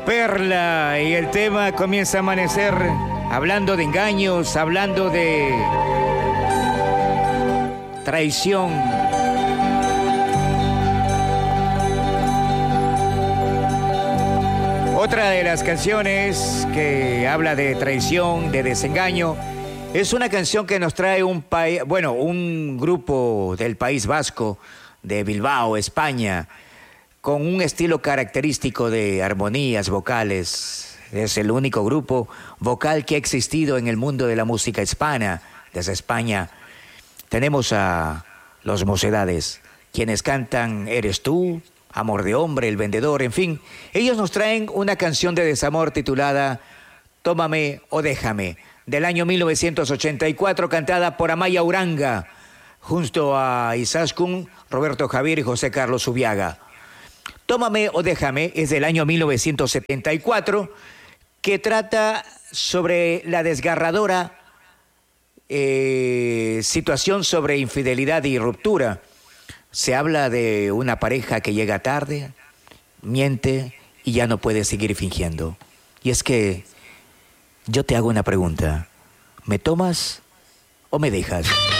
Perla, y el tema comienza a amanecer hablando de engaños, hablando de traición. Otra de las canciones que habla de traición, de desengaño, es una canción que nos trae un grupo del País Vasco, de Bilbao, España, con un estilo característico de armonías vocales. Es el único grupo vocal que ha existido en el mundo de la música hispana. Desde España tenemos a Los Mocedades, quienes cantan Eres tú, Amor de Hombre, El Vendedor, en fin. Ellos nos traen una canción de desamor titulada Tómame o Déjame, del año 1984, cantada por Amaya Uranga, junto a Izaskun, Roberto Javier y José Carlos Ubiaga. Tómame o Déjame es del año 1974, que trata sobre la desgarradora situación sobre infidelidad y ruptura. Se habla de una pareja que llega tarde, miente y ya no puede seguir fingiendo. Y es que yo te hago una pregunta. ¿Me tomas o me dejas?